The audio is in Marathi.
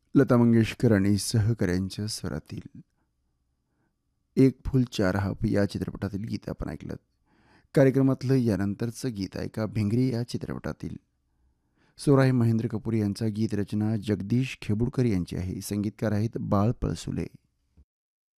लता मंगेशकर आणि सहकाऱ्यांच्या स्वरातील एक फूल चार हाप या चित्रपटातील गीत आपण ऐकलं. कार्यक्रमातलं यानंतरचं गीत ऐका भिंगरी या चित्रपटातील. स्वर आहे महेंद्र कपूर यांचा, गीत रचना जगदीश खेबुडकर यांची आहे. संगीतकार आहेत बाळ पळसुले.